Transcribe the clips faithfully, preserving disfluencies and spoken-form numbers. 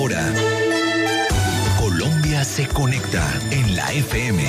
hora. Colombia se conecta en la F M.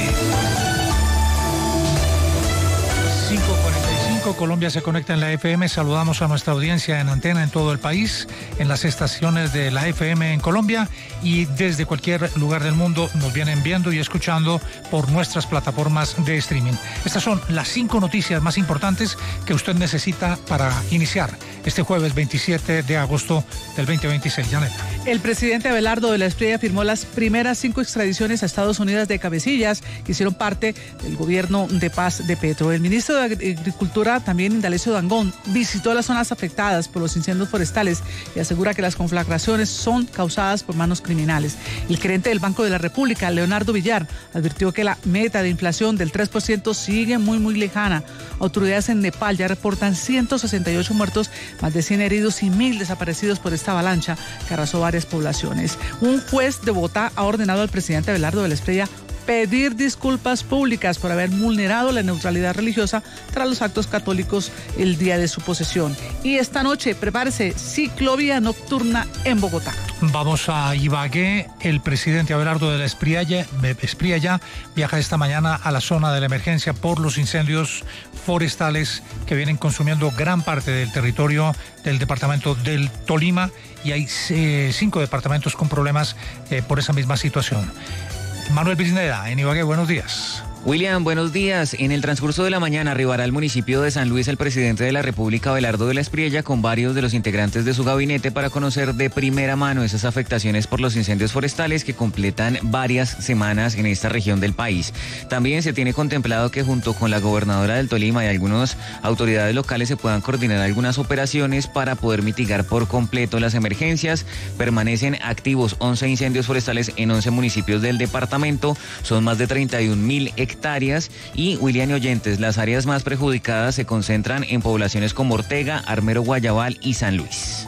cinco cuarenta y cinco, Colombia se conecta en la F M. Saludamos a nuestra audiencia en antena en todo el país, en las estaciones de la F M en Colombia y desde cualquier lugar del mundo nos vienen viendo y escuchando por nuestras plataformas de streaming. Estas son las cinco noticias más importantes que usted necesita para iniciar este jueves veintisiete de agosto del veinte veintiséis. Janet. El presidente Abelardo de la Espriella firmó las primeras cinco extradiciones a Estados Unidos de cabecillas que hicieron parte del gobierno de paz de Petro. El ministro de Agricultura, también Indalecio Dangond, visitó las zonas afectadas por los incendios forestales y asegura que las conflagraciones son causadas por manos criminales. El gerente del Banco de la República, Leonardo Villar, advirtió que la meta de inflación del tres por ciento sigue muy, muy lejana. Autoridades en Nepal ya reportan ciento sesenta y ocho muertos, más de cien heridos y mil desaparecidos por esta avalancha que arrasó varias poblaciones. Un juez de Bogotá ha ordenado al presidente Abelardo de la Espriella pedir disculpas públicas por haber vulnerado la neutralidad religiosa tras los actos católicos el día de su posesión. Y esta noche, prepárese, ciclovía nocturna en Bogotá. Vamos a Ibagué. El presidente Abelardo de la Espriella, Espriella viaja esta mañana a la zona de la emergencia por los incendios forestales que vienen consumiendo gran parte del territorio del departamento del Tolima, y hay eh, cinco departamentos con problemas eh, por esa misma situación. Manuel Bizneda, en Ibagué, buenos días. William, buenos días. En el transcurso de la mañana arribará al municipio de San Luis el presidente de la República, Abelardo de la Espriella, con varios de los integrantes de su gabinete para conocer de primera mano esas afectaciones por los incendios forestales que completan varias semanas en esta región del país. También se tiene contemplado que junto con la gobernadora del Tolima y algunas autoridades locales se puedan coordinar algunas operaciones para poder mitigar por completo las emergencias. Permanecen activos once incendios forestales en once municipios del departamento. Son más de treinta y un mil hectáreas. hectáreas y, William y oyentes, las áreas más perjudicadas se concentran en poblaciones como Ortega, Armero, Guayabal y San Luis.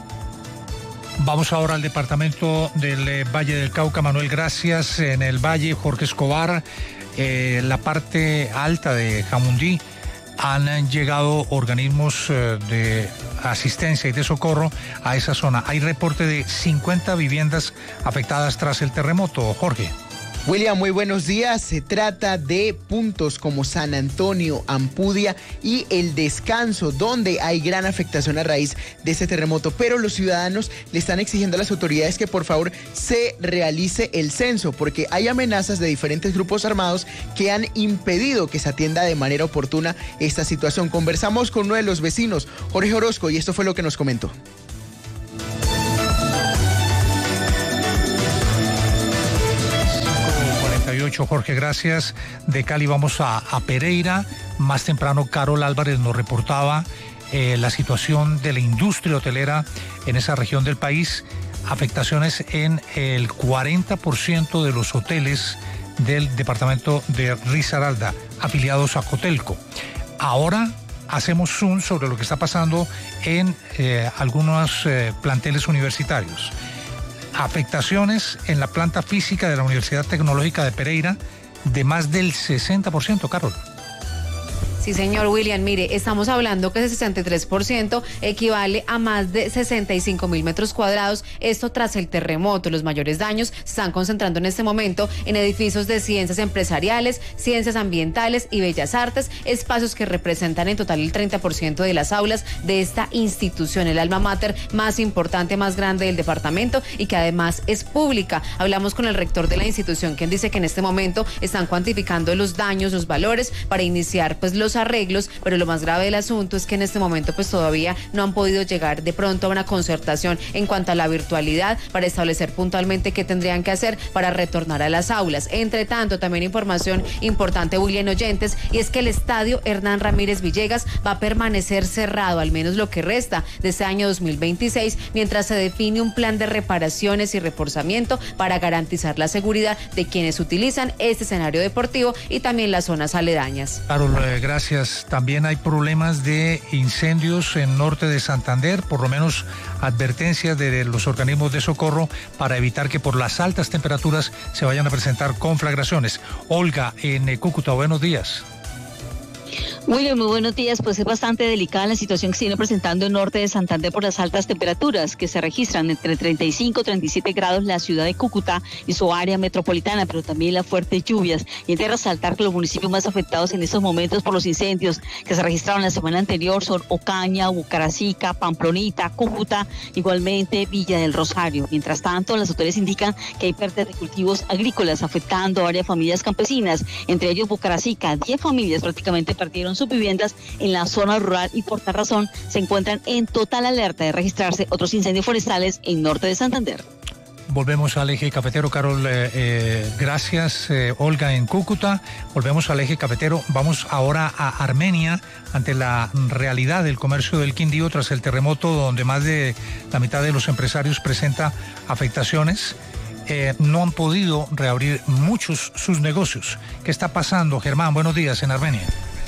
Vamos ahora al departamento del eh, Valle del Cauca. Manuel, gracias. En el Valle, Jorge Escobar, eh, la parte alta de Jamundí, han llegado organismos eh, de asistencia y de socorro a esa zona. Hay reporte de cincuenta viviendas afectadas tras el terremoto. Jorge. William, muy buenos días. Se trata de puntos como San Antonio, Ampudia y El Descanso, donde hay gran afectación a raíz de este terremoto. Pero los ciudadanos le están exigiendo a las autoridades que por favor se realice el censo, porque hay amenazas de diferentes grupos armados que han impedido que se atienda de manera oportuna esta situación. Conversamos con uno de los vecinos, Jorge Orozco, y esto fue lo que nos comentó. Jorge, gracias. De Cali vamos a, a Pereira. Más temprano, Carol Álvarez nos reportaba eh, la situación de la industria hotelera en esa región del país. Afectaciones en el cuarenta por ciento de los hoteles del departamento de Risaralda, afiliados a Cotelco. Ahora hacemos zoom sobre lo que está pasando en eh, algunos eh, planteles universitarios. Afectaciones en la planta física de la Universidad Tecnológica de Pereira de más del sesenta por ciento, Carol. Sí, señor William, mire, estamos hablando que ese sesenta y tres por ciento equivale a más de sesenta y cinco mil metros cuadrados, esto tras el terremoto. Los mayores daños se están concentrando en este momento en edificios de ciencias empresariales, ciencias ambientales y bellas artes, espacios que representan en total el treinta por ciento de las aulas de esta institución, el alma mater más importante, más grande del departamento y que además es pública. Hablamos con el rector de la institución, quien dice que en este momento están cuantificando los daños, los valores para iniciar pues los arreglos, pero lo más grave del asunto es que en este momento pues todavía no han podido llegar de pronto a una concertación en cuanto a la virtualidad para establecer puntualmente qué tendrían que hacer para retornar a las aulas. Entre tanto, también información importante, William, oyentes, y es que el estadio Hernán Ramírez Villegas va a permanecer cerrado al menos lo que resta de este año dos mil veintiséis, mientras se define un plan de reparaciones y reforzamiento para garantizar la seguridad de quienes utilizan este escenario deportivo y también las zonas aledañas. Claro, gracias. También hay problemas de incendios en norte de Santander, por lo menos advertencias de los organismos de socorro para evitar que por las altas temperaturas se vayan a presentar conflagraciones. Olga, en Cúcuta, buenos días. William, muy buenos días. Pues es bastante delicada la situación que se viene presentando en norte de Santander por las altas temperaturas que se registran entre treinta y cinco y treinta y siete grados en la ciudad de Cúcuta y su área metropolitana, pero también las fuertes lluvias. Y hay que resaltar que los municipios más afectados en estos momentos por los incendios que se registraron la semana anterior son Ocaña, Bucaracica, Pamplonita, Cúcuta, igualmente Villa del Rosario. Mientras tanto, las autoridades indican que hay pérdidas de cultivos agrícolas afectando a varias familias campesinas, entre ellos Bucaracica. diez familias prácticamente perdieron sus viviendas en la zona rural y por tal razón se encuentran en total alerta de registrarse otros incendios forestales en norte de Santander. Volvemos al eje cafetero, Carol, eh, eh, gracias, eh, Olga en Cúcuta. Volvemos al eje cafetero, vamos ahora a Armenia, ante la realidad del comercio del Quindío tras el terremoto, donde más de la mitad de los empresarios presenta afectaciones. Eh, no han podido reabrir muchos sus negocios. ¿Qué está pasando, Germán? Buenos días en Armenia.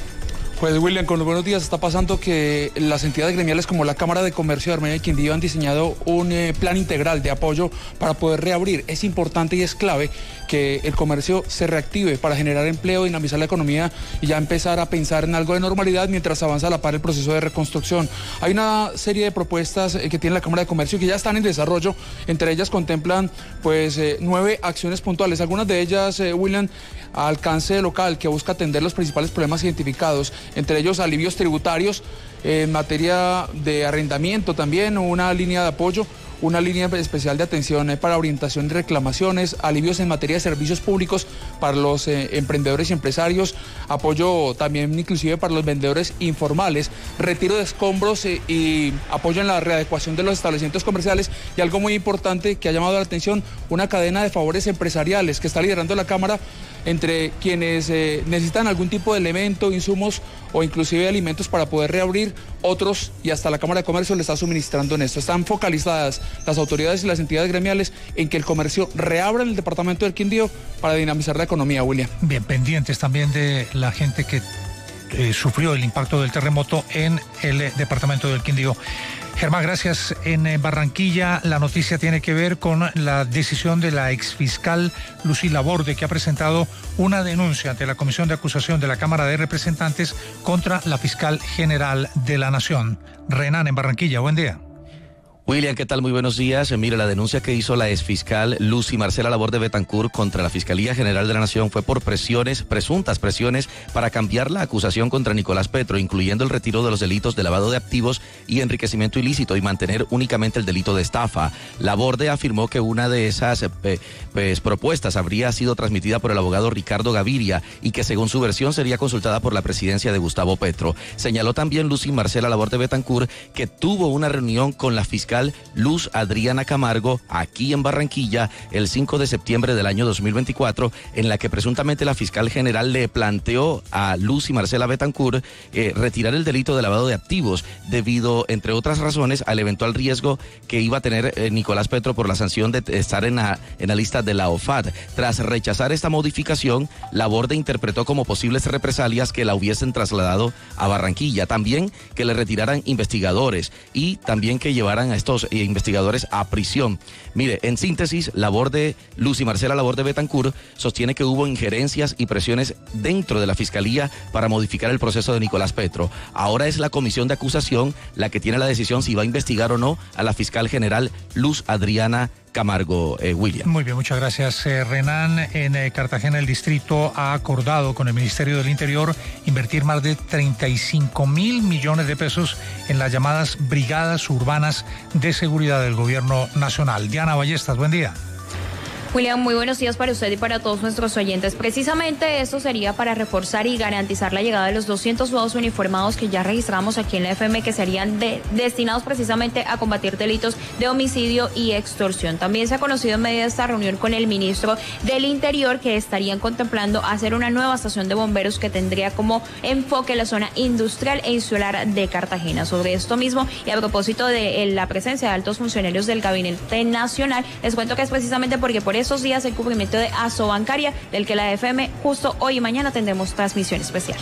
Pues William, con los buenos días, está pasando que las entidades gremiales como la Cámara de Comercio de Armenia y Quindío han diseñado un eh, plan integral de apoyo para poder reabrir. Es importante y es clave que el comercio se reactive para generar empleo, dinamizar la economía y ya empezar a pensar en algo de normalidad mientras avanza a la par el proceso de reconstrucción. Hay una serie de propuestas eh, que tiene la Cámara de Comercio que ya están en desarrollo. Entre ellas contemplan pues eh, nueve acciones puntuales. Algunas de ellas, eh, William, a alcance local, que busca atender los principales problemas identificados, entre ellos alivios tributarios, eh, en materia de arrendamiento también, una línea de apoyo, una línea especial de atención eh, para orientación y reclamaciones, alivios en materia de servicios públicos para los eh, emprendedores y empresarios, apoyo también inclusive para los vendedores informales, retiro de escombros eh, y apoyo en la readecuación de los establecimientos comerciales, y algo muy importante que ha llamado la atención, una cadena de favores empresariales que está liderando la Cámara entre quienes eh, necesitan algún tipo de elemento, insumos o inclusive alimentos para poder reabrir, otros, y hasta la Cámara de Comercio le está suministrando en esto. Están focalizadas las autoridades y las entidades gremiales en que el comercio reabra en el departamento del Quindío para dinamizar la economía, William. Bien, pendientes también de la gente que eh, sufrió el impacto del terremoto en el eh, departamento del Quindío. Germán, gracias. En eh, Barranquilla la noticia tiene que ver con la decisión de la exfiscal Lucy Laborde, que ha presentado una denuncia ante la Comisión de Acusación de la Cámara de Representantes contra la fiscal general de la Nación. Renan, en Barranquilla, buen día. William, ¿qué tal? Muy buenos días. Mire, la denuncia que hizo la exfiscal Lucy Marcela Laborde Betancourt contra la Fiscalía General de la Nación fue por presiones, presuntas presiones, para cambiar la acusación contra Nicolás Petro, incluyendo el retiro de los delitos de lavado de activos y enriquecimiento ilícito, y mantener únicamente el delito de estafa. Laborde afirmó que una de esas eh, pues, propuestas habría sido transmitida por el abogado Ricardo Gaviria y que según su versión sería consultada por la presidencia de Gustavo Petro. Señaló también Lucy Marcela Laborde Betancourt que tuvo una reunión con la fiscal Luz Adriana Camargo aquí en Barranquilla el cinco de septiembre del año dos mil veinticuatro, en la que presuntamente la fiscal general le planteó a Lucy Marcela Betancourt eh, retirar el delito de lavado de activos debido, entre otras razones, al eventual riesgo que iba a tener eh, Nicolás Petro por la sanción de estar en la, en la lista de la O F A D. Tras rechazar esta modificación, Laborde interpretó como posibles represalias que la hubiesen trasladado a Barranquilla, también que le retiraran investigadores y también que llevaran a estos investigadores a prisión. Mire, en síntesis, Laborde, Lucy Marcela Laborde Betancourt sostiene que hubo injerencias y presiones dentro de la Fiscalía para modificar el proceso de Nicolás Petro. Ahora es la Comisión de Acusación la que tiene la decisión si va a investigar o no a la fiscal general Luz Adriana Camargo, eh, William. Muy bien, muchas gracias, eh, Renan. En eh, Cartagena, el distrito ha acordado con el Ministerio del Interior invertir más de treinta y cinco mil millones de pesos en las llamadas brigadas urbanas de seguridad del gobierno nacional. Diana Ballestas, buen día. William, muy buenos días para usted y para todos nuestros oyentes. Precisamente esto sería para reforzar y garantizar la llegada de los doscientos nuevos uniformados que ya registramos aquí en la F M, que serían de, destinados precisamente a combatir delitos de homicidio y extorsión. También se ha conocido en medio de esta reunión con el ministro del Interior que estarían contemplando hacer una nueva estación de bomberos que tendría como enfoque la zona industrial e insular de Cartagena. Sobre esto mismo y a propósito de la presencia de altos funcionarios del Gabinete Nacional, les cuento que es precisamente porque por esos días el cubrimiento de Asobancaria, del que la F M justo hoy y mañana tendremos transmisión especial.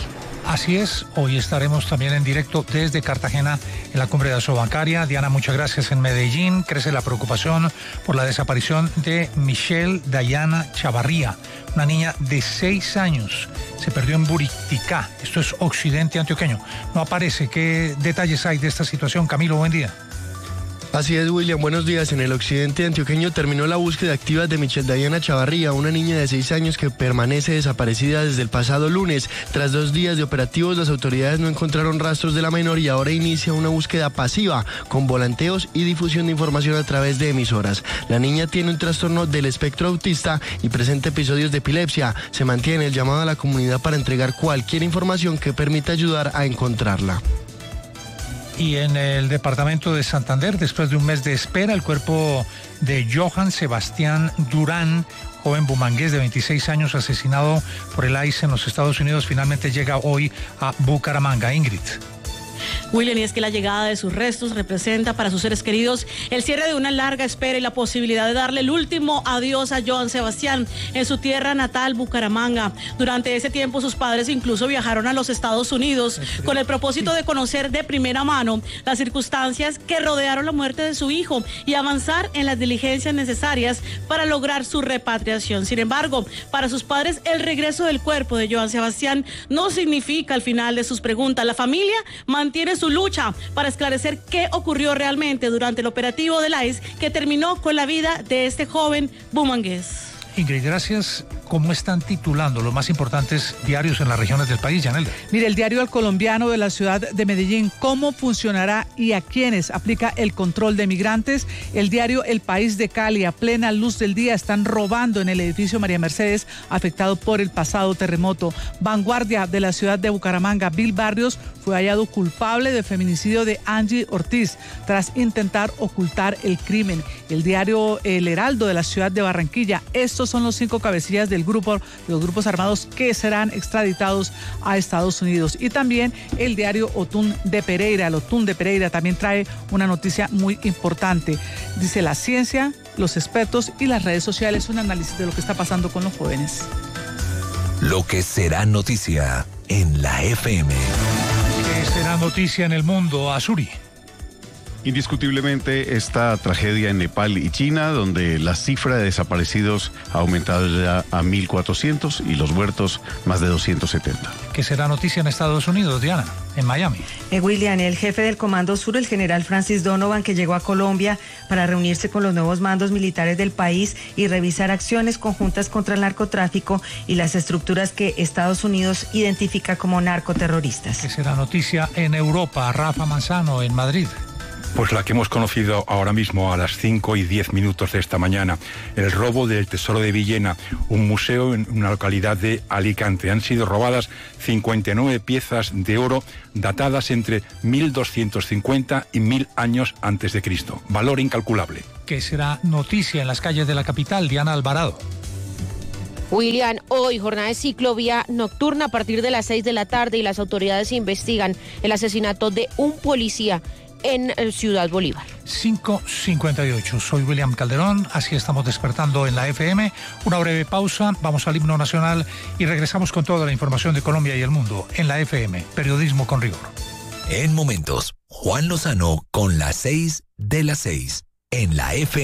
Así es, hoy estaremos también en directo desde Cartagena en la cumbre de Asobancaria. Diana, muchas gracias. En Medellín crece la preocupación por la desaparición de Michelle Dayana Chavarría, una niña de seis años. Se perdió en Buriticá, esto es occidente antioqueño. No aparece. ¿Qué detalles hay de esta situación? Camilo, buen día. Así es, William, buenos días. En el occidente antioqueño terminó la búsqueda activa de Michelle Dayana Chavarría, una niña de seis años que permanece desaparecida desde el pasado lunes. Tras dos días de operativos, las autoridades no encontraron rastros de la menor y ahora inicia una búsqueda pasiva, con volanteos y difusión de información a través de emisoras. La niña tiene un trastorno del espectro autista y presenta episodios de epilepsia. Se mantiene el llamado a la comunidad para entregar cualquier información que permita ayudar a encontrarla. Y en el departamento de Santander, después de un mes de espera, el cuerpo de Johan Sebastián Durán, joven bumangués de veintiséis años asesinado por el I C E en los Estados Unidos, finalmente llega hoy a Bucaramanga. Ingrid. William, y es que la llegada de sus restos representa para sus seres queridos el cierre de una larga espera y la posibilidad de darle el último adiós a Johan Sebastián en su tierra natal, Bucaramanga. Durante ese tiempo sus padres incluso viajaron a los Estados Unidos con el propósito de conocer de primera mano las circunstancias que rodearon la muerte de su hijo y avanzar en las diligencias necesarias para lograr su repatriación. Sin embargo, para sus padres el regreso del cuerpo de Johan Sebastián no significa el final de sus preguntas. La familia mantiene su lucha para esclarecer qué ocurrió realmente durante el operativo del I C E que terminó con la vida de este joven bumangués. Ingrid, gracias. ¿Cómo están titulando los más importantes diarios en las regiones del país, Yanelda? Mire, el diario El Colombiano de la ciudad de Medellín, ¿cómo funcionará y a quiénes aplica el control de migrantes? El diario El País de Cali, a plena luz del día, están robando en el edificio María Mercedes, afectado por el pasado terremoto. Vanguardia de la ciudad de Bucaramanga, Bill Barrios fue hallado culpable de feminicidio de Angie Ortiz tras intentar ocultar el crimen. El diario El Heraldo de la ciudad de Barranquilla, estos son los cinco cabecillas del grupo, los grupos armados que serán extraditados a Estados Unidos. Y también el diario Otún de Pereira, el Otún de Pereira también trae una noticia muy importante. Dice: la ciencia, los expertos y las redes sociales, un análisis de lo que está pasando con los jóvenes. Lo que será noticia en la F M. ¿Qué será noticia en el mundo, Azuri? Indiscutiblemente esta tragedia en Nepal y China, donde la cifra de desaparecidos ha aumentado ya a mil cuatrocientos y los muertos más de doscientos setenta. ¿Qué será noticia en Estados Unidos, Diana? En Miami. Eh, William, el jefe del Comando Sur, el general Francis Donovan, que llegó a Colombia para reunirse con los nuevos mandos militares del país y revisar acciones conjuntas contra el narcotráfico y las estructuras que Estados Unidos identifica como narcoterroristas. ¿Qué será noticia en Europa? Rafa Manzano, en Madrid. Pues la que hemos conocido ahora mismo a las cinco y diez minutos de esta mañana. El robo del Tesoro de Villena, un museo en una localidad de Alicante. Han sido robadas cincuenta y nueve piezas de oro datadas entre mil doscientos cincuenta y mil años antes de Cristo. Valor incalculable. ¿Qué será noticia en las calles de la capital? Diana Alvarado. William, hoy jornada de ciclovía nocturna a partir de las seis de la tarde y las autoridades investigan el asesinato de un policía en Ciudad Bolívar. cinco cincuenta y ocho. Soy William Calderón, así estamos despertando en la F M. Una breve pausa, vamos al himno nacional y regresamos con toda la información de Colombia y el mundo en la F M. Periodismo con rigor. En momentos, Juan Lozano con las seis de las seis en la F M.